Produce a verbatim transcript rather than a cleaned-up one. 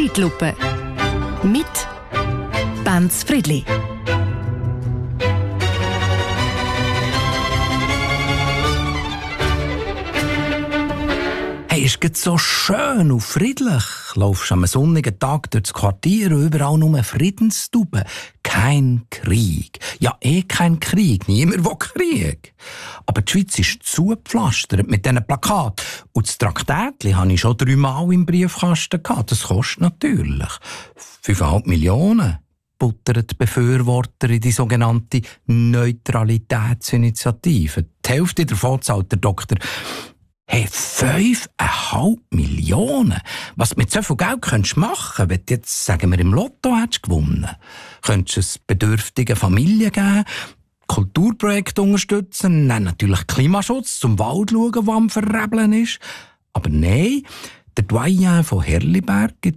Zeitlupe. Mit Benz Friedli. Hey, ist gerade so schön und friedlich. Laufst am sonnigen Tag durch das Quartier und überall nur Friedenstuben. Kein Krieg. Ja, eh kein Krieg. Niemand will Krieg. Aber die Schweiz ist zugepflastert mit diesen Plakaten. Und das Traktätchen hatte ich schon dreimal im Briefkasten gehabt. Das kostet natürlich fünfeinhalb Millionen. Buttern die Befürworter in die sogenannte Neutralitätsinitiative. Die Hälfte davon zahlt der Doktor. Hey, fünfeinhalb Millionen? Was du mit so viel Geld könntest machen, wenn du jetzt, sagen wir, im Lotto hättest gewonnen? Könntest du es bedürftigen Familien geben, Kulturprojekte unterstützen, dann natürlich Klimaschutz, zum Wald schauen, der am Verrebeln ist. Aber nein, der Doyen von Herliberg in